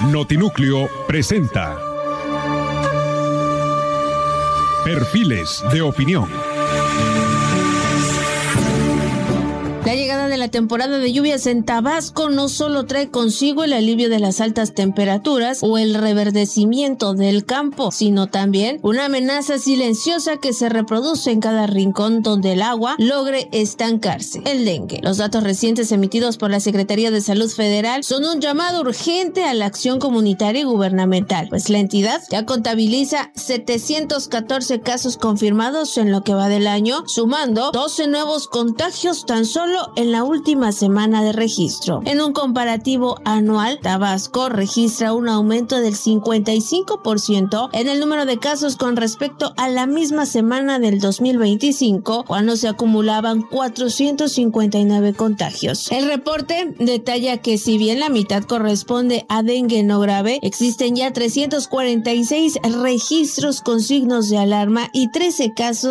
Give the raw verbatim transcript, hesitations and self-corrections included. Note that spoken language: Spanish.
Notinúcleo presenta Perfiles de Opinión. La llegada de la temporada de lluvias en Tabasco no solo trae consigo el alivio de las altas temperaturas o el reverdecimiento del campo, sino también una amenaza silenciosa que se reproduce en cada rincón donde el agua logre estancarse: el dengue. Los datos recientes emitidos por la Secretaría de Salud Federal son un llamado urgente a la acción comunitaria y gubernamental, pues la entidad ya contabiliza setecientos catorce casos confirmados en lo que va del año, sumando doce nuevos contagios tan solo en la última semana de registro. En un comparativo anual, Tabasco registra un aumento del cincuenta y cinco por ciento en el número de casos con respecto a la misma semana del dos mil veinticinco, cuando se acumulaban cuatrocientos cincuenta y nueve contagios. El reporte detalla que si bien la mitad corresponde a dengue no grave, existen ya trescientos cuarenta y seis registros con signos de alarma y trece casos